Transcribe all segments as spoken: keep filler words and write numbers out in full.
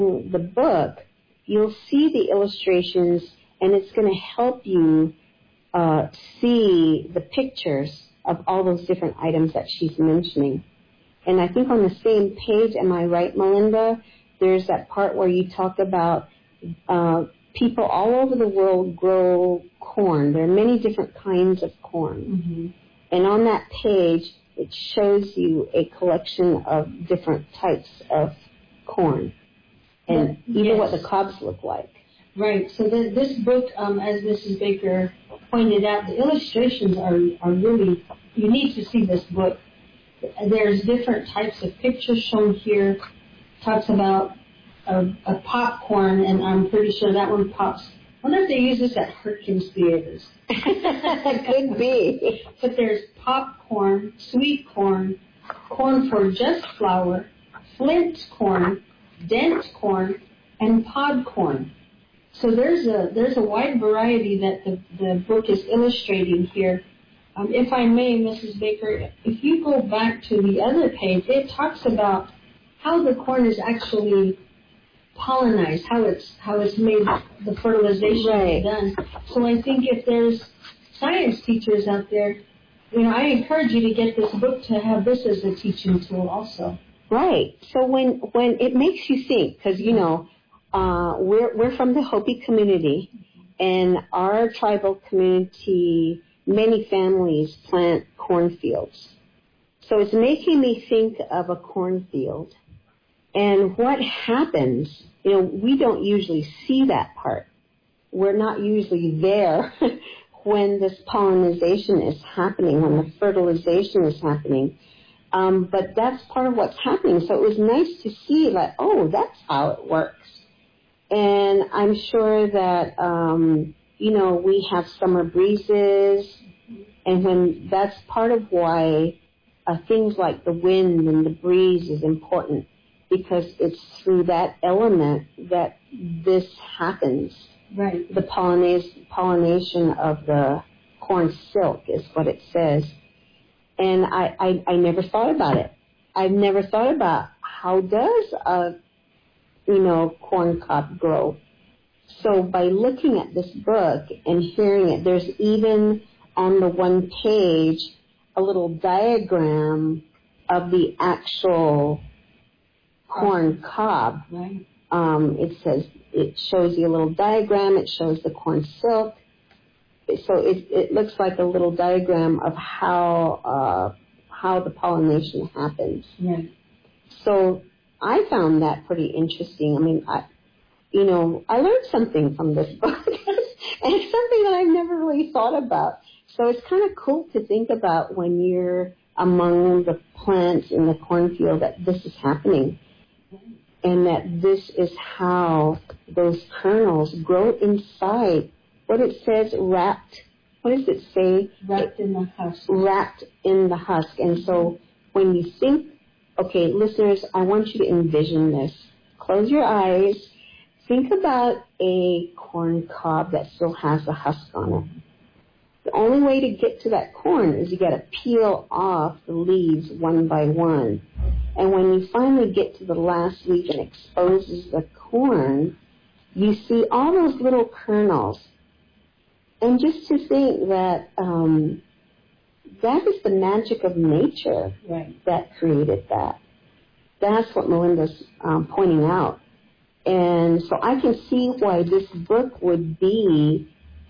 the book, you'll see the illustrations, and it's going to help you uh, see the pictures of all those different items that she's mentioning. And I think on the same page, am I right, Melinda? There's that part where you talk about uh, people all over the world grow corn. There are many different kinds of corn. Mm-hmm. And on that page, it shows you a collection of different types of corn and Yeah, even yes. what the cobs look like. Right. So the, this book, um, as Missus Baker pointed out, the illustrations are, are really, you need to see this book. There's different types of pictures shown here. Talks about a, a popcorn, and I'm pretty sure that one pops. I wonder if they use this at Herkins Theaters. Could be. But there's popcorn, sweet corn, corn for just flour, flint corn, dent corn, and pod corn. So there's a there's a wide variety that the, the book is illustrating here. Um, if I may, Missus Baker, if you go back to the other page, it talks about how the corn is actually pollinized, how it's how it's made, the fertilization right. is done. So I think if there's science teachers out there, you know, I encourage you to get this book to have this as a teaching tool also. Right. So when when it makes you think, because you know, uh, we're we're from the Hopi community, and our tribal community, many families plant cornfields. So it's making me think of a cornfield. And what happens, you know, we don't usually see that part. We're not usually there when this pollination is happening, when the fertilization is happening. Um, but that's part of what's happening. So it was nice to see, like, oh, that's how it works. And I'm sure that, um, you know, we have summer breezes, and when that's part of why uh, things like the wind and the breeze is important, because it's through that element that this happens. Right. The pollination, pollination of the corn silk is what it says. And I, I, I never thought about it. I've never thought about how does a, you know, corn cob grow. So by looking at this book and hearing it, there's even on the one page a little diagram of the actual corn cob. Right. Um, it says, it shows you a little diagram. It shows the corn silk. So it, it looks like a little diagram of how uh, how the pollination happens. Right. So I found that pretty interesting. I mean, I, you know, I learned something from this book, and it's something that I've never really thought about. So it's kind of cool to think about when you're among the plants in the cornfield that this is happening, and that this is how those kernels grow inside. What it says, wrapped, what does it say? Wrapped in the husk. Wrapped in the husk. And so when you think, okay, listeners, I want you to envision this. Close your eyes. Think about a corn cob that still has the husk on it. The only way to get to that corn is you got to peel off the leaves one by one. And when you finally get to the last leaf and exposes the corn, you see all those little kernels. And just to think that um, that is the magic of nature right. that created that. That's what Melinda's um, pointing out. And so I can see why this book would be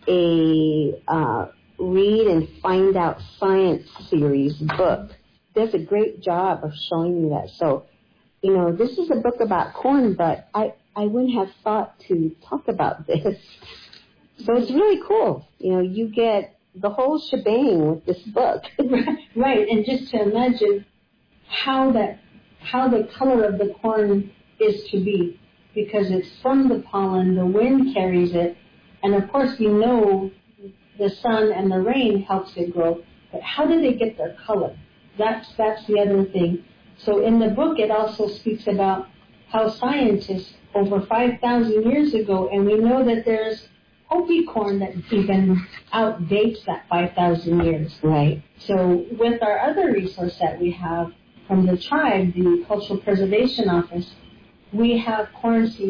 a uh, read and find out science series book. Does a great job of showing you that. So, you know, this is a book about corn, but I, I wouldn't have thought to talk about this. So it's really cool. You know, you get the whole shebang with this book. Right, and just to imagine how that, how the color of the corn is to be, because it's from the pollen, the wind carries it, and of course we know the sun and the rain helps it grow, but how do they get their color? That's, that's the other thing. So in the book it also speaks about how scientists over five thousand years ago, and we know that there's Hopi corn that even outdates that five thousand years. Right. So with our other resource that we have from the tribe, the Cultural Preservation Office, we have corn seeds